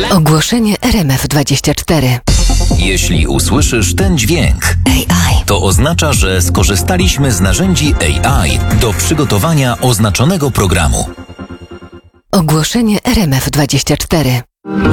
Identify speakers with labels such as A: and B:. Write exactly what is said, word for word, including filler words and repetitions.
A: Ogłoszenie R M F dwadzieścia cztery.
B: Jeśli usłyszysz ten dźwięk,
A: A I.
B: to oznacza, że skorzystaliśmy z narzędzi A I do przygotowania oznaczonego programu.
A: Ogłoszenie R M F dwadzieścia cztery.